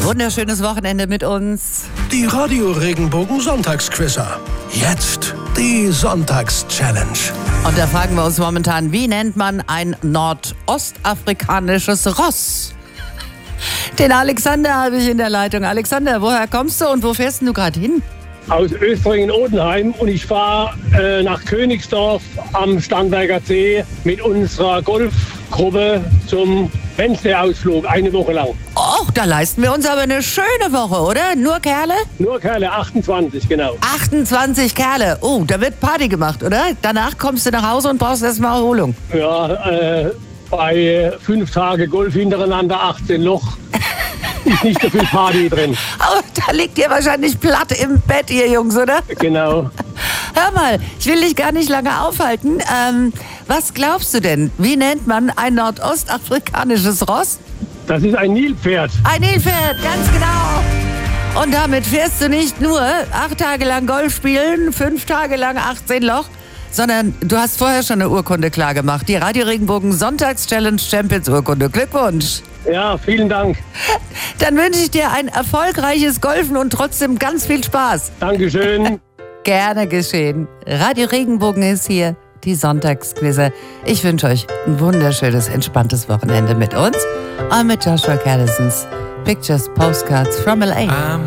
wunderschönes Wochenende mit uns. Die Radio Regenbogen Sonntagsquizzer. Jetzt die Sonntags-Challenge. Und da fragen wir uns momentan, wie nennt man ein nordostafrikanisches Ross? Den Alexander habe ich in der Leitung. Alexander, woher kommst du und wo fährst du gerade hin? Aus Östringen-Odenheim und ich fahre nach Königsdorf am Starnberger See mit unserer Golfgruppe zum Wednesday-Ausflug, eine Woche lang. Och, da leisten wir uns aber eine schöne Woche, oder? Nur Kerle? Nur Kerle, 28, genau. 28 Kerle. Oh, da wird Party gemacht, oder? Danach kommst du nach Hause und brauchst erstmal Erholung. Ja, bei 5 Tage Golf hintereinander, 18 Loch, ist nicht so viel Party drin. Aber da liegt ihr wahrscheinlich platt im Bett, ihr Jungs, oder? Genau. Hör mal, ich will dich gar nicht lange aufhalten. Was glaubst du denn? Wie nennt man ein nordostafrikanisches Ross? Das ist ein Nilpferd. Ein Nilpferd, ganz genau. Und damit fährst du nicht nur 8 Tage lang Golf spielen, 5 Tage lang 18 Loch, sondern du hast vorher schon eine Urkunde klar gemacht. Die Radio Regenbogen Sonntags-Challenge Champions Urkunde. Glückwunsch. Ja, vielen Dank. Dann wünsche ich dir ein erfolgreiches Golfen und trotzdem ganz viel Spaß. Dankeschön. Gerne geschehen. Radio Regenbogen ist hier, die Sonntagsquizze. Ich wünsche euch ein wunderschönes, entspanntes Wochenende mit uns und mit Joshua Caddisons Pictures, Postcards from LA.